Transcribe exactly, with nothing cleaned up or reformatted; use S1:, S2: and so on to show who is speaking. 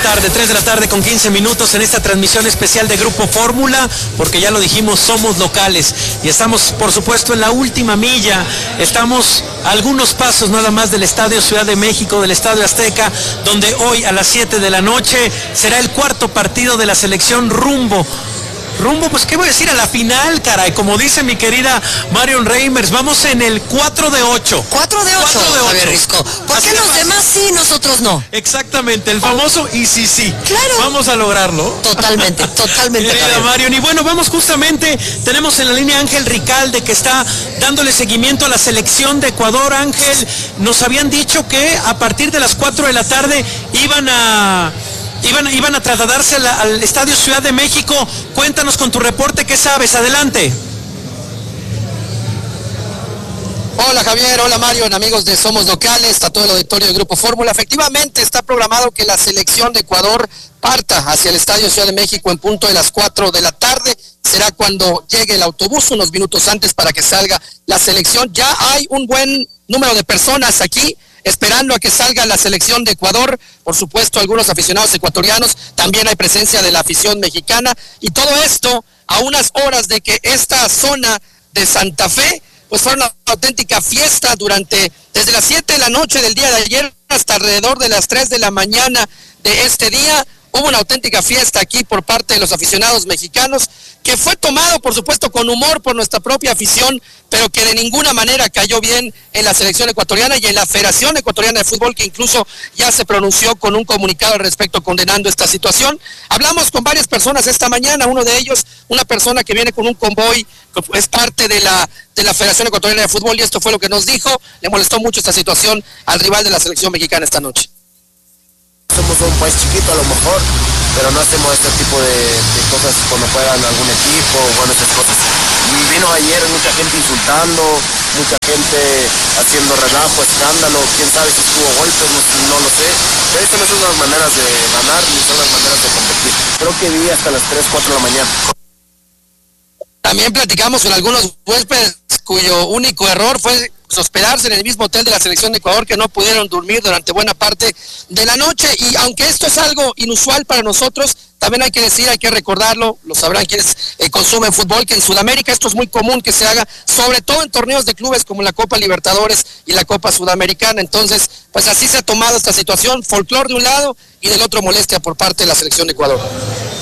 S1: tarde, tres de la tarde con quince minutos en esta transmisión especial de Grupo Fórmula, porque ya lo dijimos, somos locales y estamos, por supuesto, en la última milla. Estamos a algunos pasos nada más del Estadio Ciudad de México, del Estadio Azteca, donde hoy a las siete de la noche será el cuarto partido de la selección rumbo Rumbo, pues qué voy a decir, a la final, caray, como dice mi querida Marion Reimers, vamos en el cuatro de ocho.
S2: cuatro de ocho, Javier Risco. ¿Por qué los demás sí, nosotros no?
S1: Exactamente, el famoso y sí, sí.
S2: Claro.
S1: Vamos a lograrlo.
S2: Totalmente, totalmente.
S1: Querida Marion, y bueno, vamos justamente, tenemos en la línea Ángel Ricalde, que está dándole seguimiento a la selección de Ecuador. Ángel, nos habían dicho que a partir de las cuatro de la tarde iban a... Iban, iban a trasladarse al, al Estadio Ciudad de México. Cuéntanos con tu reporte, ¿qué sabes? Adelante.
S3: Hola Javier, hola Mario, amigos de Somos Locales, a todo el auditorio del Grupo Fórmula. Efectivamente está programado que la selección de Ecuador parta hacia el Estadio Ciudad de México en punto de las cuatro de la tarde. Será cuando llegue el autobús, unos minutos antes para que salga la selección. Ya hay un buen número de personas aquí esperando a que salga la selección de Ecuador. Por supuesto, algunos aficionados ecuatorianos, también hay presencia de la afición mexicana, y todo esto a unas horas de que esta zona de Santa Fe pues fue una auténtica fiesta durante, desde las siete de la noche del día de ayer hasta alrededor de las tres de la mañana de este día. Hubo una auténtica fiesta aquí por parte de los aficionados mexicanos, que fue tomado, por supuesto, con humor por nuestra propia afición, pero que de ninguna manera cayó bien en la selección ecuatoriana y en la Federación Ecuatoriana de Fútbol, que incluso ya se pronunció con un comunicado al respecto condenando esta situación. Hablamos con varias personas esta mañana, uno de ellos, una persona que viene con un convoy, que es parte de la, de la Federación Ecuatoriana de Fútbol, y esto fue lo que nos dijo. Le molestó mucho esta situación al rival de la selección mexicana esta noche.
S4: Somos un país chiquito a lo mejor, pero no hacemos este tipo de, de cosas cuando juegan algún equipo, bueno, estas cosas. Vino ayer mucha gente insultando, mucha gente haciendo relajo, escándalo, quién sabe si tuvo golpes, no, no lo sé. Pero estas no son las maneras de ganar, ni son las maneras de competir. Creo que vi hasta las tres, cuatro de la mañana.
S3: También platicamos con algunos huéspedes cuyo único error fue hospedarse en el mismo hotel de la selección de Ecuador, que no pudieron dormir durante buena parte de la noche. Y aunque esto es algo inusual para nosotros, también hay que decir, hay que recordarlo, lo sabrán quienes eh, consumen fútbol, que en Sudamérica esto es muy común que se haga, sobre todo en torneos de clubes como la Copa Libertadores y la Copa Sudamericana. Entonces, pues así se ha tomado esta situación, folclor de un lado y del otro molestia por parte de la selección de Ecuador.